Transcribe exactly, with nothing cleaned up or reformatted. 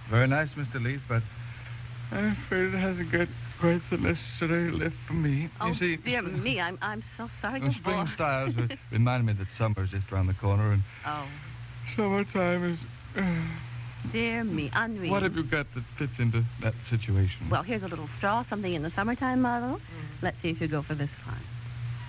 Very nice, Mister Leith, but I'm afraid it hasn't got quite the necessary lift for me. Oh, you see, dear me, I'm I'm so sorry. the spring styles uh, remind me that summer's just around the corner, and Oh, summertime is... Uh, dear me, Henri. what have you got that fits into that situation? Well, here's a little straw, something in the summertime model. Mm. Let's see if you go for this one.